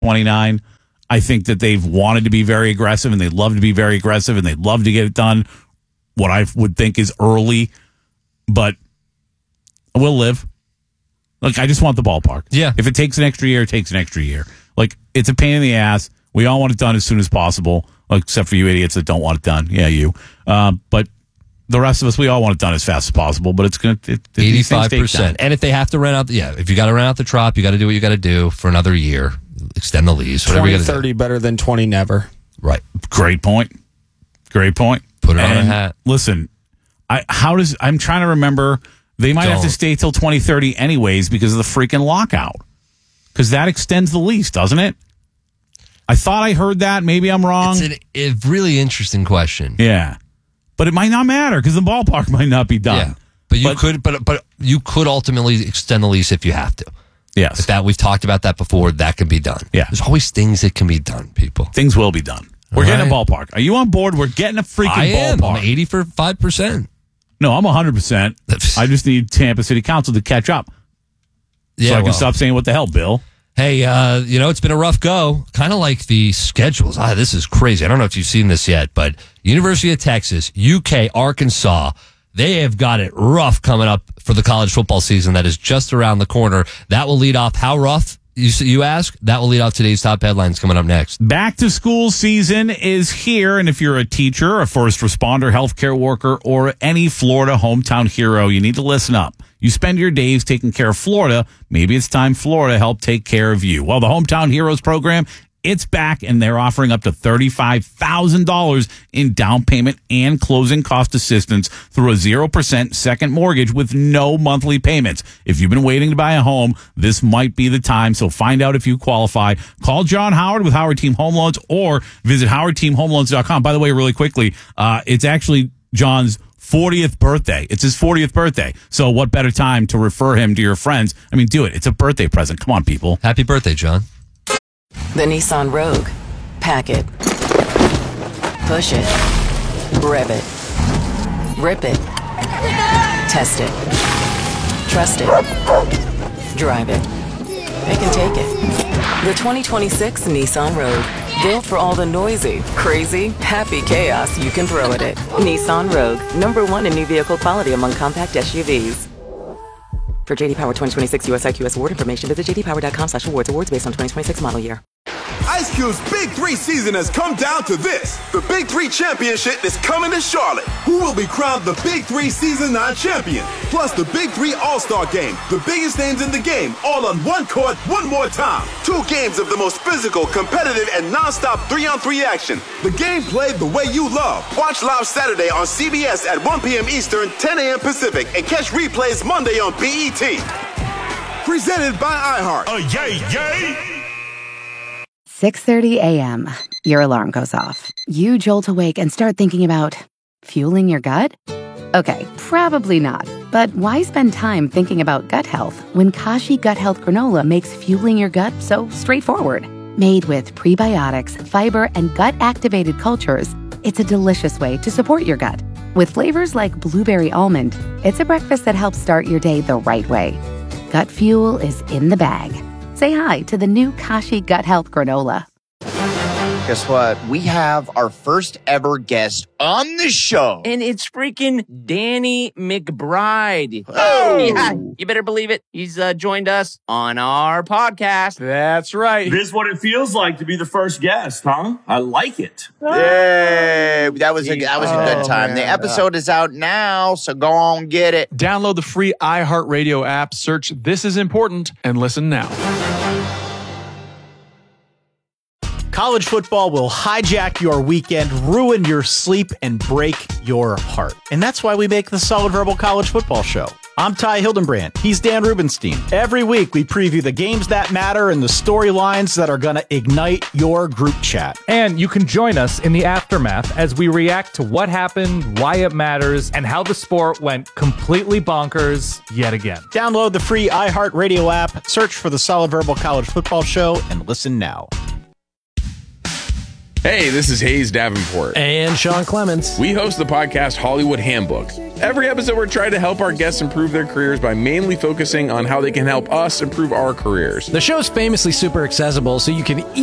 29. I think that they've wanted to be very aggressive, and they love to be very aggressive, and they love to get it done what I would think is early, but we'll live. Like, I just want the ballpark. Yeah. If it takes an extra year, it takes an extra year. Like, it's a pain in the ass. We all want it done as soon as possible, except for you idiots that don't want it done. Yeah, you. But the rest of us, we all want it done as fast as possible, but it's going to 85%. And if they have to rent out, if you got to rent out the Trop, you got to do what you got to do for another year. Extend the lease. 2030 better than 20 never. Right. Great point. Great point. Put it on a hat. Listen, I'm trying to remember. They might have to stay till 2030 anyways because of the freaking lockout. Because that extends the lease, doesn't it? I thought I heard that. Maybe I'm wrong. It's a really interesting question. Yeah. But it might not matter because the ballpark might not be done. Yeah. But you could ultimately extend the lease if you have to. Yes. We've talked about that before. That can be done. Yeah. There's always things that can be done, people. Things will be done. We're getting a ballpark. Are you on board? We're getting a freaking ballpark. I'm 85%. No, I'm 100%. I just need Tampa City Council to catch up. So I can stop saying what the hell, Bill. Hey, it's been a rough go. Kind of like the schedules. This is crazy. I don't know if you've seen this yet, but University of Texas, UK, Arkansas, they have got it rough coming up for the college football season that is just around the corner. That will lead off how rough? You ask? That will lead off today's top headlines coming up next. Back to school season is here, and if you're a teacher, a first responder, healthcare worker, or any Florida hometown hero, you need to listen up. You spend your days taking care of Florida. Maybe it's time Florida helped take care of you. Well, the Hometown Heroes program, it's back, and they're offering up to $35,000 in down payment and closing cost assistance through a 0% second mortgage with no monthly payments. If you've been waiting to buy a home, this might be the time, so find out if you qualify. Call John Howard with Howard Team Home Loans or visit howardteamhomeloans.com. By the way, really quickly, it's actually John's 40th birthday. It's his 40th birthday. So what better time to refer him to your friends? I mean, do it. It's a birthday present. Come on, people. Happy birthday, John. The Nissan Rogue. Pack it. Push it. Rev it. Rip it. Test it. Trust it. Drive it. They can take it. The 2026 Nissan Rogue. Built for all the noisy, crazy, happy chaos you can throw at it. Nissan Rogue. #1 in new vehicle quality among compact SUVs. For JD Power 2026 US IQS award information, visit jdpower.com/awards. Awards based on 2026 model year. Ice Cube's Big 3 season has come down to this. The Big 3 Championship is coming to Charlotte. Who will be crowned the Big 3 Season 9 champion? Plus the Big 3 All-Star Game. The biggest names in the game, all on one court, one more time. 2 games of the most physical, competitive, and non-stop 3-on-3 action. The game played the way you love. Watch live Saturday on CBS at 1 p.m. Eastern, 10 a.m. Pacific, and catch replays Monday on BET. Presented by iHeart. Yay! 6:30 a.m. Your alarm goes off. You jolt awake and start thinking about fueling your gut? Okay, probably not. But why spend time thinking about gut health when Kashi Gut Health Granola makes fueling your gut so straightforward? Made with prebiotics, fiber, and gut-activated cultures, it's a delicious way to support your gut. With flavors like blueberry almond, it's a breakfast that helps start your day the right way. Gut fuel is in the bag. Say hi to the new Kashi Gut Health Granola. Guess what? We have our first ever guest on the show. And it's freaking Danny McBride. Oh! Yeah, you better believe it. He's joined us on our podcast. That's right. This is what it feels like to be the first guest, huh? I like it. Yay! That was a good time. Man. The episode is out now, so go on get it. Download the free iHeartRadio app, search This Is Important, and listen now. College football will hijack your weekend, ruin your sleep, and break your heart. And that's why we make the Solid Verbal College Football Show. I'm Ty Hildenbrand. He's Dan Rubenstein. Every week, we preview the games that matter and the storylines that are going to ignite your group chat. And you can join us in the aftermath as we react to what happened, why it matters, and how the sport went completely bonkers yet again. Download the free iHeartRadio app, search for the Solid Verbal College Football Show, and listen now. Hey, this is Hayes Davenport. And Sean Clemens. We host the podcast Hollywood Handbook. Every episode, we're trying to help our guests improve their careers by mainly focusing on how they can help us improve our careers. The show's famously super accessible, so you can